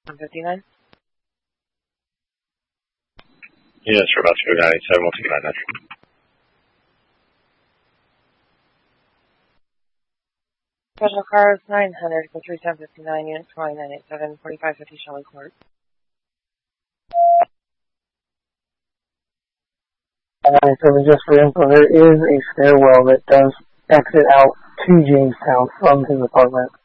159? Yes, for about 297, 159. Special cars 900 for 3759, unit 2987, 4550 Shelley Court. So just for info, there is a stairwell that does exit out to Jamestown from his apartment.